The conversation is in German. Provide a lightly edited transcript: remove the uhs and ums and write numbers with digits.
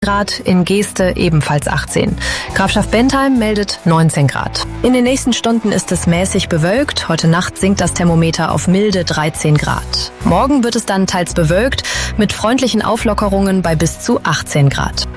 Grad, in Geeste ebenfalls 18. Grafschaft Bentheim meldet 19 Grad. In den nächsten Stunden ist es mäßig bewölkt. Heute Nacht sinkt das Thermometer auf milde 13 Grad. Morgen wird es dann teils bewölkt mit freundlichen Auflockerungen bei bis zu 18 Grad.